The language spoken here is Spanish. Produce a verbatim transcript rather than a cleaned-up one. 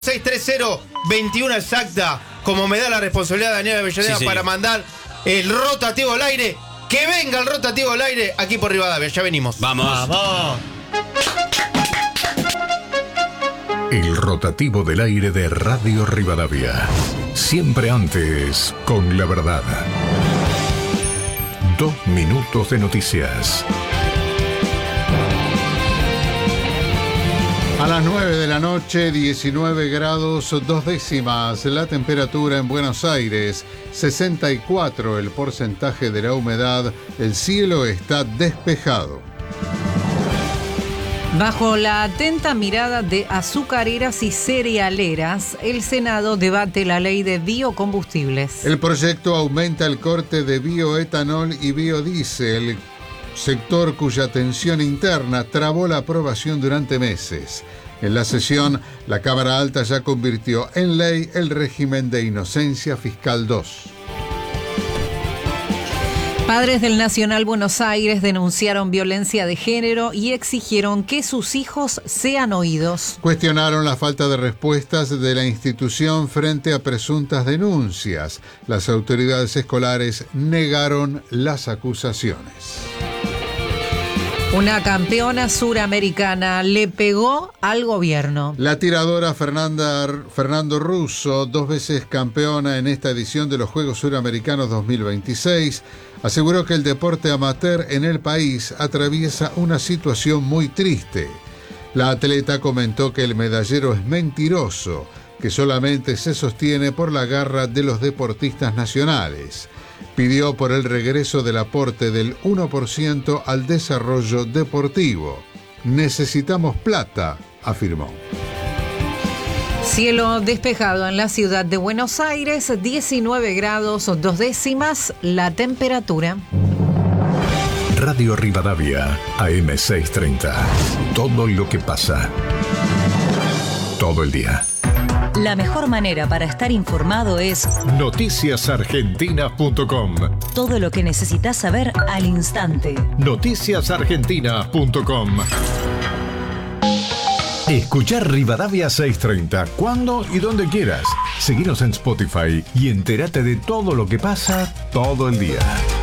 seis tres cero veintiuno exacta, como me da la responsabilidad Daniel Avellaneda, sí, para mandar el rotativo al aire. Que venga el rotativo al aire aquí por Rivadavia. Ya venimos. Vamos. Vamos. El rotativo del aire de Radio Rivadavia. Siempre antes con la verdad. Dos minutos de noticias. A las nueve de la noche, diecinueve grados dos décimas, la temperatura en Buenos Aires, sesenta y cuatro el porcentaje de la humedad, el cielo está despejado. Bajo la atenta mirada de azucareras y cerealeras, el Senado debate la ley de biocombustibles. El proyecto aumenta el corte de bioetanol y biodiesel, sector cuya tensión interna trabó la aprobación durante meses. En la sesión, la Cámara Alta ya convirtió en ley el régimen de inocencia fiscal dos. Padres del Nacional Buenos Aires denunciaron violencia de género y exigieron que sus hijos sean oídos. Cuestionaron la falta de respuestas de la institución frente a presuntas denuncias. Las autoridades escolares negaron las acusaciones. Una campeona suramericana le pegó al gobierno. La tiradora Fernanda, Fernando Russo, dos veces campeona en esta edición de los Juegos Suramericanos dos mil veintiséis, aseguró que el deporte amateur en el país atraviesa una situación muy triste. La atleta comentó que el medallero es mentiroso, que solamente se sostiene por la garra de los deportistas nacionales. Pidió por el regreso del aporte del uno por ciento al desarrollo deportivo. Necesitamos plata, afirmó. Cielo despejado en la ciudad de Buenos Aires, diecinueve grados dos décimas la temperatura. Radio Rivadavia, A M seiscientos treinta. Todo lo que pasa. Todo el día. La mejor manera para estar informado es noticias argentinas punto com. Todo lo que necesitas saber al instante. noticias argentinas punto com. Escuchar Rivadavia seiscientos treinta cuando y donde quieras. Seguinos en Spotify y entérate de todo lo que pasa todo el día.